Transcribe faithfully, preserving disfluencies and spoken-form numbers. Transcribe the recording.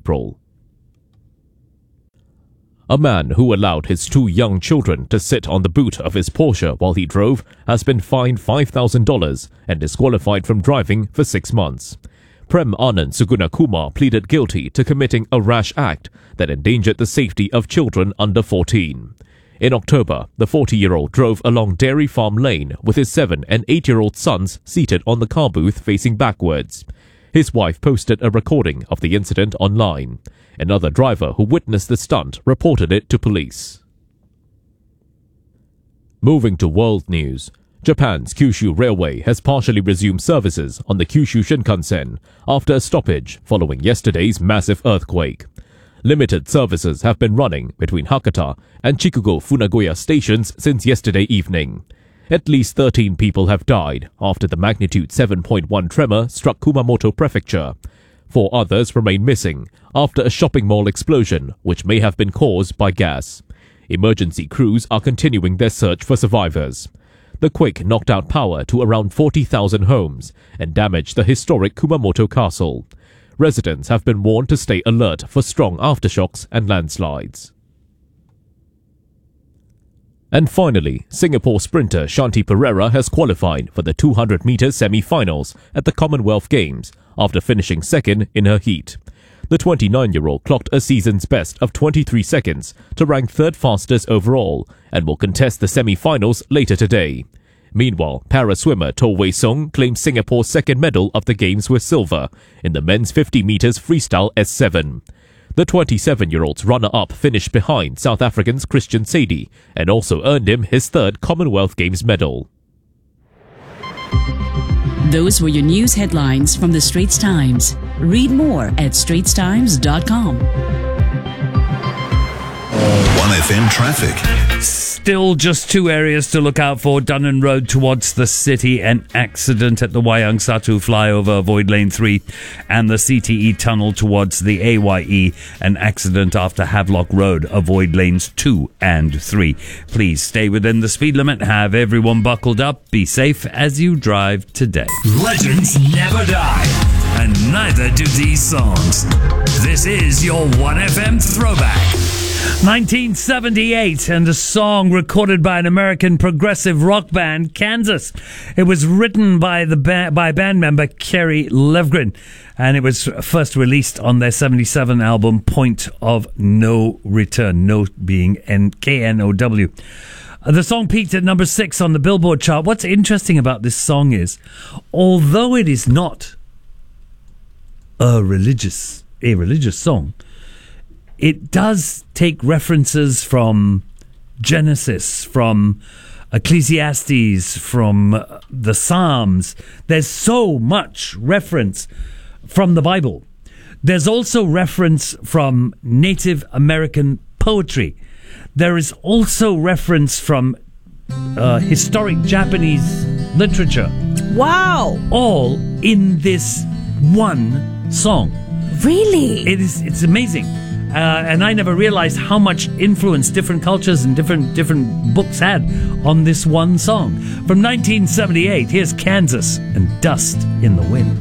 April. A man who allowed his two young children to sit on the boot of his Porsche while he drove has been fined five thousand dollars and disqualified from driving for six months. Prem Anand Sugunakumar pleaded guilty to committing a rash act that endangered the safety of children under fourteen. In October, the forty-year-old drove along Dairy Farm Lane with his seven- and eight-year-old sons seated on the car booth facing backwards. His wife posted a recording of the incident online. Another driver who witnessed the stunt reported it to police. Moving to world news, Japan's Kyushu Railway has partially resumed services on the Kyushu Shinkansen after a stoppage following yesterday's massive earthquake. Limited services have been running between Hakata and Chikugo Funagoya stations since yesterday evening. At least thirteen people have died after the magnitude seven point one tremor struck Kumamoto Prefecture. Four others remain missing after a shopping mall explosion which may have been caused by gas. Emergency crews are continuing their search for survivors. The quake knocked out power to around forty thousand homes and damaged the historic Kumamoto Castle. Residents have been warned to stay alert for strong aftershocks and landslides. And finally, Singapore sprinter Shanti Pereira has qualified for the two hundred metre semi-finals at the Commonwealth Games after finishing second in her heat. The twenty-nine-year-old clocked a season's best of twenty-three seconds to rank third fastest overall and will contest the semi-finals later today. Meanwhile, para-swimmer To Wei Song claimed Singapore's second medal of the Games with silver in the men's fifty metres freestyle S seven. The twenty-seven-year-old's runner-up finished behind South African's Christian Sadie and also earned him his third Commonwealth Games medal. Those were your news headlines from the Straits Times. Read more at straits times dot com. one F M traffic. Still just two areas to look out for. Dunnan Road towards the city, an accident at the Wayang Satu flyover, avoid lane three, and the C T E tunnel towards the A Y E, an accident after Havelock Road, avoid lanes two and three. Please stay within the speed limit, have everyone buckled up, be safe as you drive today. Legends never die, and neither do these songs. This is your one F M throwback. nineteen seventy-eight, and a song recorded by an American progressive rock band, Kansas. It was written by the ba- by band member Kerry Livgren, and it was first released on their seventy-seven album Point of No Return, no being N- K N O W. The song peaked at number six on the Billboard chart. What's interesting about this song is, although it is not a religious a religious song, it does take references from Genesis, from Ecclesiastes, from the Psalms. There's so much reference from the Bible. There's also reference from Native American poetry. There is also reference from uh, historic Japanese literature. Wow! All in this one song. Really? It is. It's amazing. Uh, and I never realized how much influence different cultures and different different books had on this one song. From nineteen seventy-eight, here's Kansas and Dust in the Wind.